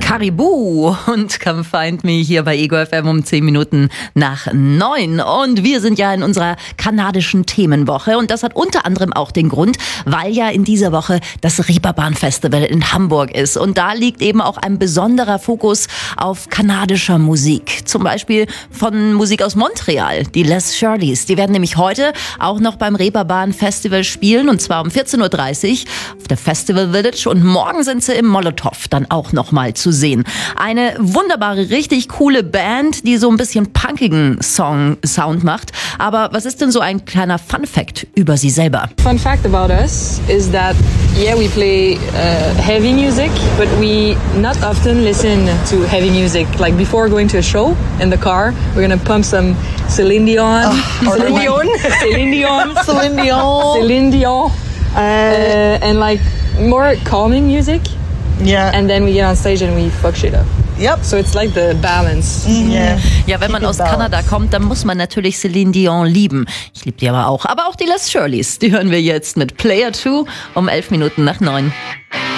Caribou und Come Find Me hier bei Ego FM um 10 Minuten nach 9. Und wir sind ja in unserer kanadischen Themenwoche und das hat unter anderem auch den Grund, weil ja in dieser Woche das Reeperbahn Festival in Hamburg ist. Und da liegt eben auch ein besonderer Fokus auf kanadischer Musik. Zum Beispiel von Musik aus Montreal, die Les Shirleys. Die werden nämlich heute auch noch beim Reeperbahn Festival spielen und zwar um 14.30 Uhr auf der Festival Village und morgen sind sie im Molotow dann auch noch mal zu sehen. Eine wunderbare, richtig coole Band, die so ein bisschen punkigen Sound macht. Aber was ist denn so ein kleiner Fun-Fact über sie selber? Fun fact about us is that, yeah, we play heavy music, but we not often listen to heavy music. Like before going to a show in the car, we're gonna pump some Celine Dion. Celine Dion. And like more calming music. Yeah. And then we get on stage and we fuck shit up. Yep. So it's like the balance. Yeah. Ja, wenn man aus Kanada kommt, dann muss man natürlich Celine Dion lieben. Ich liebe die aber auch. Aber auch die Les Shirleys, die hören wir jetzt mit Player 2 um 11 Minuten nach 9.